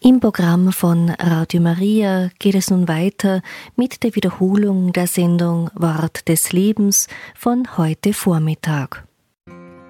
Im Programm von Radio Maria geht es nun weiter mit der Wiederholung der Sendung Wort des Lebens von heute Vormittag.